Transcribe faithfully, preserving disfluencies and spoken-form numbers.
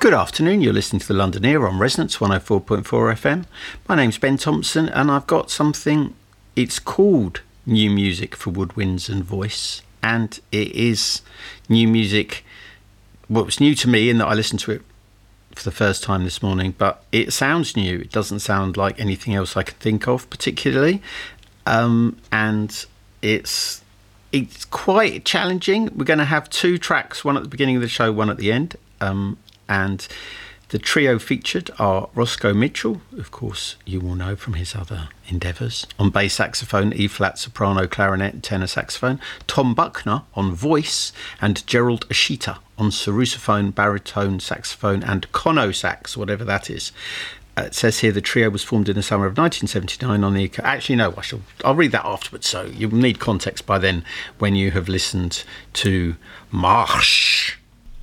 Good afternoon, you're listening to the London Ear on Resonance one oh four point four F M. My name's Ben Thompson and I've got something, it's called New Music for Woodwinds and Voice, and it is new music. Well, it's new to me in that I listened to it for the first time this morning, but it sounds new. It doesn't sound like anything else I can think of particularly, um, and it's it's quite challenging. We're going to have two tracks, one at the beginning of the show, one at the end. Um, and the trio featured are Roscoe Mitchell, of course you will know from his other endeavours, on bass saxophone, E-flat, soprano, clarinet and tenor saxophone, Tom Buckner on voice, and Gerald Ashita on sarrusophone, baritone saxophone and cono sax, whatever that is. Uh, it says here the trio was formed in the summer of nineteen seventy-nine on the... Actually, no, I shall, I'll read that afterwards, so you'll need context by then when you have listened to Marche.